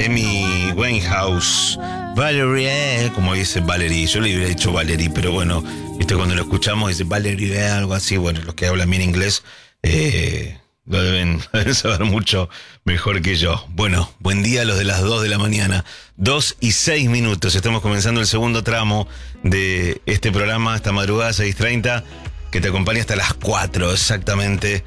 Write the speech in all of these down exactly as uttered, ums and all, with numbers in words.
Amy Winehouse, Valerie, como dice Valerie, yo le hubiera dicho Valerie, pero bueno, viste, cuando lo escuchamos dice Valerie, algo así. Bueno, los que hablan bien inglés eh, lo deben, deben saber mucho mejor que yo. Bueno, buen día a los de las dos de la mañana, dos y seis minutos, estamos comenzando el segundo tramo de este programa, esta madrugada seis treinta, que te acompaña hasta las cuatro exactamente.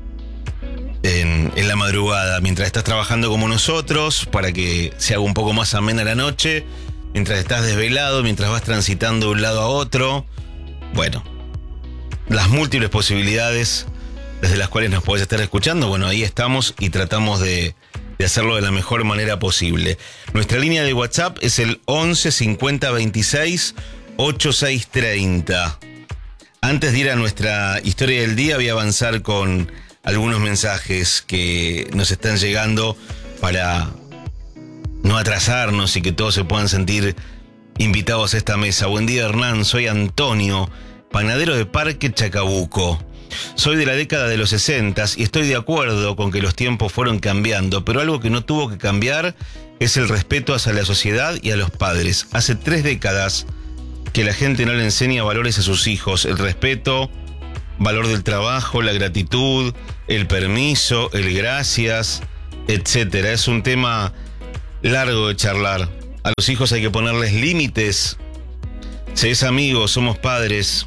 En, en la madrugada, mientras estás trabajando como nosotros, para que se haga un poco más amena la noche, mientras estás desvelado, mientras vas transitando de un lado a otro. Bueno, las múltiples posibilidades desde las cuales nos podés estar escuchando, bueno, ahí estamos y tratamos de, de hacerlo de la mejor manera posible. Nuestra línea de WhatsApp es el once cincuenta veintiséis ochenta y seis treinta. Antes de ir a nuestra historia del día, voy a avanzar con algunos mensajes que nos están llegando para no atrasarnos y que todos se puedan sentir invitados a esta mesa. Buen día, Hernán, soy Antonio, panadero de Parque Chacabuco. Soy de la década de los sesentas y estoy de acuerdo con que los tiempos fueron cambiando, pero algo que no tuvo que cambiar es el respeto hacia la sociedad y a los padres. Hace tres décadas que la gente no le enseña valores a sus hijos, el respeto, valor del trabajo, la gratitud, el permiso, el gracias, etcétera. Es un tema largo de charlar. A los hijos hay que ponerles límites. Se es amigo, somos padres.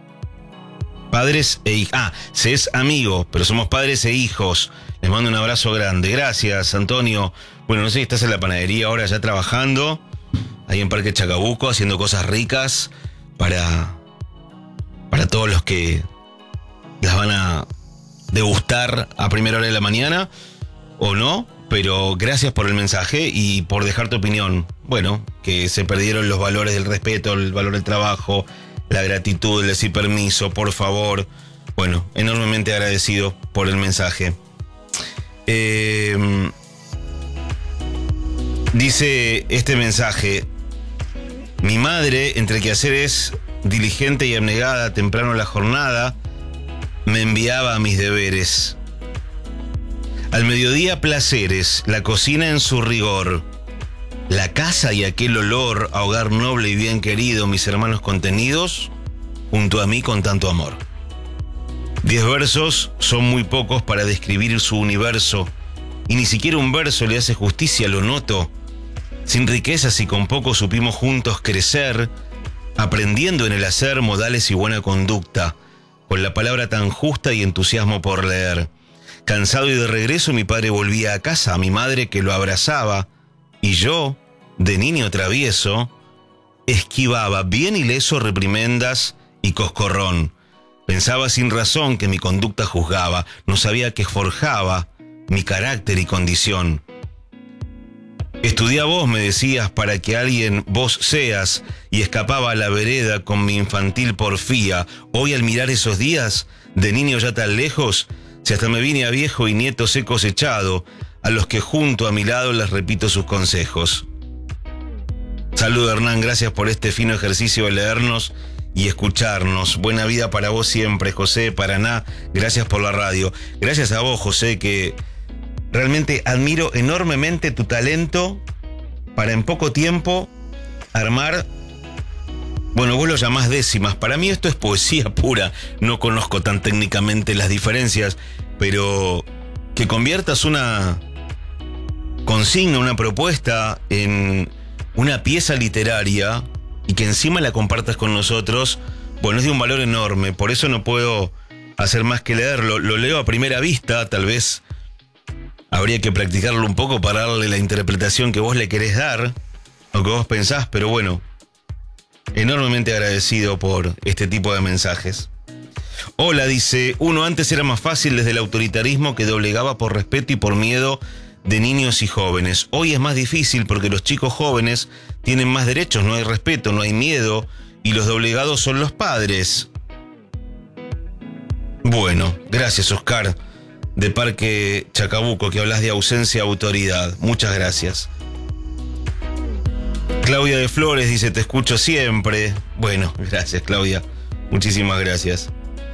Padres e hijos. Ah, se es amigo, pero somos padres e hijos. Les mando un abrazo grande. Gracias, Antonio. Bueno, no sé si estás en la panadería ahora ya trabajando, ahí en Parque Chacabuco, haciendo cosas ricas para, para todos los que las van a degustar a primera hora de la mañana, o no, pero gracias por el mensaje y por dejar tu opinión. Bueno, que se perdieron los valores del respeto, el valor del trabajo, la gratitud, el decir permiso, por favor. Bueno, enormemente agradecido por el mensaje. Eh, dice este mensaje: mi madre, entre quehaceres, diligente y abnegada, temprano en la jornada, me enviaba a mis deberes. Al mediodía placeres, la cocina en su rigor, la casa y aquel olor a hogar noble y bien querido, mis hermanos contenidos, junto a mí con tanto amor. Diez versos son muy pocos para describir su universo, y ni siquiera un verso le hace justicia, lo noto. Sin riquezas y con poco supimos juntos crecer, aprendiendo en el hacer modales y buena conducta, con la palabra tan justa y entusiasmo por leer. Cansado y de regreso, mi padre volvía a casa, a mi madre que lo abrazaba, y yo, de niño travieso, esquivaba bien ileso reprimendas y coscorrón. Pensaba sin razón que mi conducta juzgaba, no sabía que forjaba mi carácter y condición. Estudia vos, me decías, para que alguien vos seas, y escapaba a la vereda con mi infantil porfía. Hoy, al mirar esos días, de niño ya tan lejos, si hasta me vine a viejo y nietos he cosechado, a los que junto a mi lado les repito sus consejos. Saludo, Hernán, gracias por este fino ejercicio de leernos y escucharnos. Buena vida para vos siempre, José de Paraná, gracias por la radio. Gracias a vos, José, que realmente admiro enormemente tu talento para en poco tiempo armar, bueno, vos lo llamás décimas, para mí esto es poesía pura, no conozco tan técnicamente las diferencias, pero que conviertas una consigna, una propuesta en una pieza literaria y que encima la compartas con nosotros, bueno, es de un valor enorme, por eso no puedo hacer más que leerlo. Lo leo a primera vista, tal vez habría que practicarlo un poco para darle la interpretación que vos le querés dar, o que vos pensás, pero bueno, enormemente agradecido por este tipo de mensajes. Hola, dice, uno antes era más fácil desde el autoritarismo que doblegaba por respeto y por miedo de niños y jóvenes. Hoy es más difícil porque los chicos jóvenes tienen más derechos, no hay respeto, no hay miedo, y los doblegados son los padres. Bueno, gracias, Oscar, de Parque Chacabuco, que hablas de ausencia de autoridad. Muchas gracias. Claudia de Flores dice, te escucho siempre. Bueno, gracias, Claudia. Muchísimas gracias.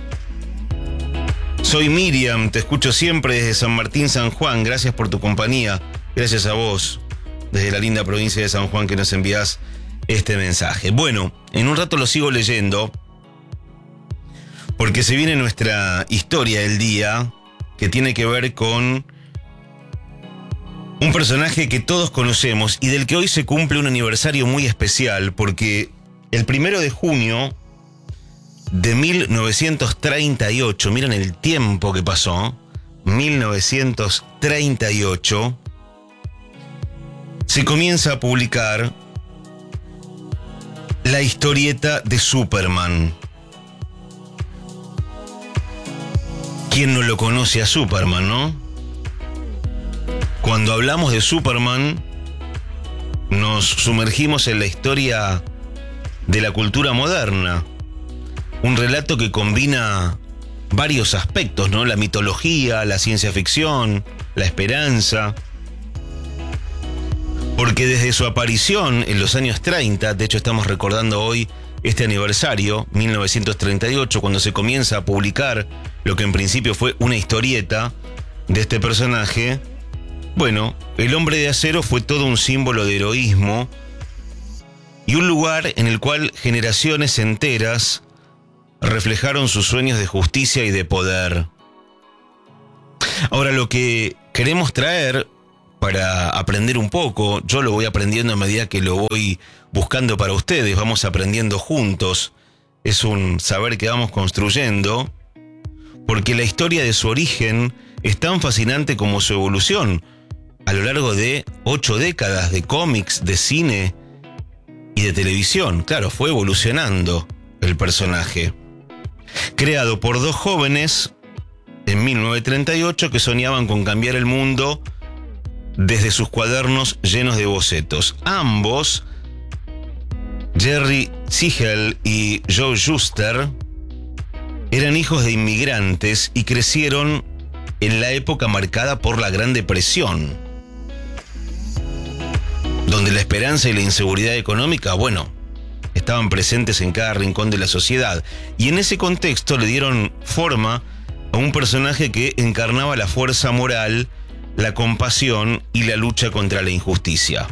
Soy Miriam, te escucho siempre desde San Martín, San Juan. Gracias por tu compañía. Gracias a vos. desde la linda provincia de San Juan, que nos envías este mensaje. Bueno, en un rato lo sigo leyendo, porque se viene nuestra historia del día, que tiene que ver con un personaje que todos conocemos y del que hoy se cumple un aniversario muy especial, porque el primero de junio de mil novecientos treinta y ocho, miren el tiempo que pasó, mil novecientos treinta y ocho, se comienza a publicar la historieta de Superman. ¿Quién no lo conoce a Superman, no? Cuando hablamos de Superman, nos sumergimos en la historia de la cultura moderna. Un relato que combina varios aspectos, ¿no? La mitología, la ciencia ficción, la esperanza. Porque desde su aparición en los años treinta, de hecho estamos recordando hoy este aniversario, mil novecientos treinta y ocho, cuando se comienza a publicar lo que en principio fue una historieta de este personaje, bueno, el Hombre de Acero fue todo un símbolo de heroísmo y un lugar en el cual generaciones enteras reflejaron sus sueños de justicia y de poder. Ahora, lo que queremos traer para aprender un poco, yo lo voy aprendiendo a medida que lo voy buscando para ustedes, vamos aprendiendo juntos, es un saber que vamos construyendo, porque la historia de su origen es tan fascinante como su evolución, a lo largo de ocho décadas de cómics, de cine y de televisión. Claro, fue evolucionando el personaje. Creado por dos jóvenes en mil novecientos treinta y ocho que soñaban con cambiar el mundo desde sus cuadernos llenos de bocetos. Ambos, Jerry Siegel y Joe Shuster, eran hijos de inmigrantes y crecieron en la época marcada por la Gran Depresión, donde la esperanza y la inseguridad económica, bueno, estaban presentes en cada rincón de la sociedad. Y en ese contexto le dieron forma a un personaje que encarnaba la fuerza moral, la compasión y la lucha contra la injusticia.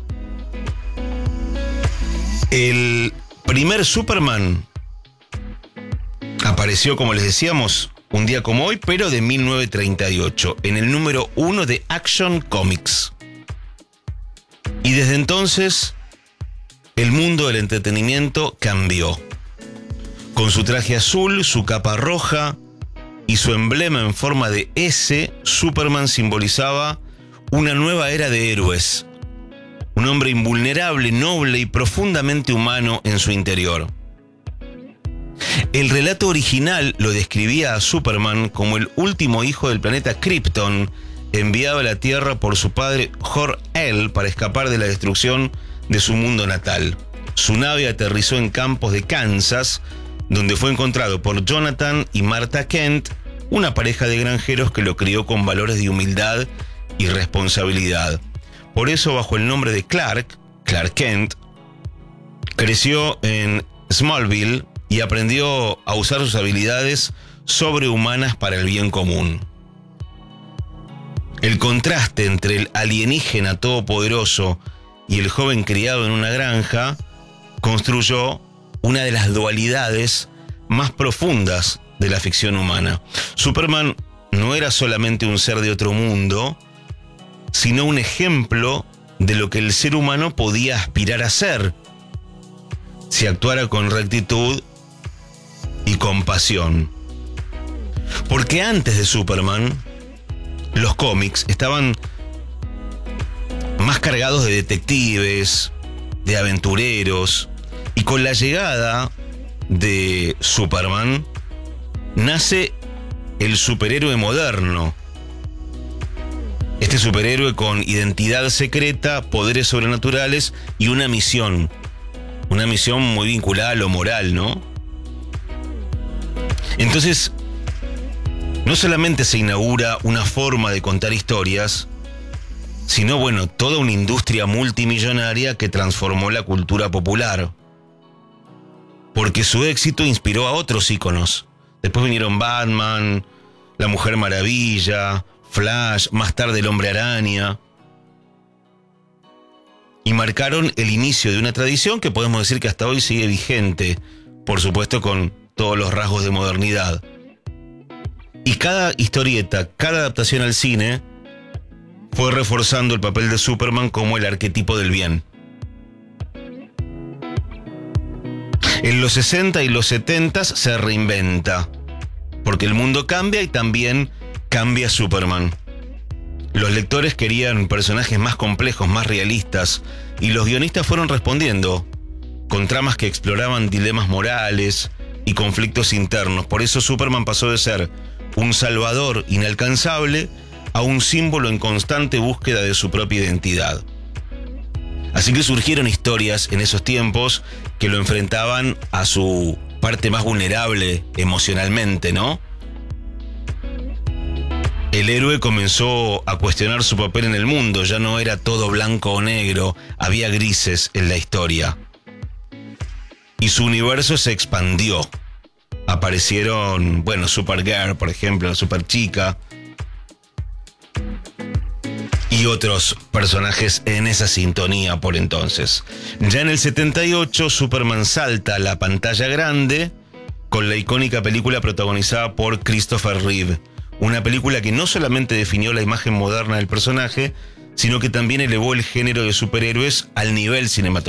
El primer Superman apareció, como les decíamos, un día como hoy, pero de mil novecientos treinta y ocho, en el número uno de Action Comics. Y desde entonces, el mundo del entretenimiento cambió. Con su traje azul, su capa roja y su emblema en forma de S, Superman simbolizaba una nueva era de héroes. Un hombre invulnerable, noble y profundamente humano en su interior. El relato original lo describía a Superman como el último hijo del planeta Krypton, enviado a la Tierra por su padre Jor-El para escapar de la destrucción de su mundo natal. Su nave aterrizó en campos de Kansas, donde fue encontrado por Jonathan y Martha Kent, una pareja de granjeros que lo crió con valores de humildad y responsabilidad. Por eso, bajo el nombre de Clark, Clark Kent, creció en Smallville y aprendió a usar sus habilidades sobrehumanas para el bien común. El contraste entre el alienígena todopoderoso y el joven criado en una granja construyó una de las dualidades más profundas de la ficción humana. Superman no era solamente un ser de otro mundo, sino un ejemplo de lo que el ser humano podía aspirar a ser si actuara con rectitud y compasión. Porque antes de Superman, los cómics estaban más cargados de detectives, de aventureros, y con la llegada de Superman nace el superhéroe moderno. Este superhéroe con identidad secreta, poderes sobrenaturales y una misión. Una misión muy vinculada a lo moral, ¿no? Entonces, no solamente se inaugura una forma de contar historias, sino, bueno, toda una industria multimillonaria que transformó la cultura popular. Porque su éxito inspiró a otros íconos. Después vinieron Batman, la Mujer Maravilla, Flash, más tarde el Hombre Araña. y marcaron el inicio de una tradición que podemos decir que hasta hoy sigue vigente, por supuesto con todos los rasgos de modernidad. Y cada historieta, cada adaptación al cine fue reforzando el papel de Superman como el arquetipo del bien. En los sesenta y los setenta se reinventa, porque el mundo cambia y también cambia Superman. Los lectores querían personajes más complejos, más realistas, y los guionistas fueron respondiendo, con tramas que exploraban dilemas morales y conflictos internos. Por eso Superman pasó de ser un salvador inalcanzable a un símbolo en constante búsqueda de su propia identidad. Así que surgieron historias en esos tiempos que lo enfrentaban a su parte más vulnerable emocionalmente, ¿no? El héroe comenzó a cuestionar su papel en el mundo, ya no era todo blanco o negro, había grises en la historia. Y su universo se expandió. Aparecieron, bueno, Supergirl, por ejemplo, Superchica, y otros personajes en esa sintonía por entonces. Ya en el setenta y ocho, Superman salta a la pantalla grande con la icónica película protagonizada por Christopher Reeve. Una película que no solamente definió la imagen moderna del personaje, sino que también elevó el género de superhéroes al nivel cinematográfico.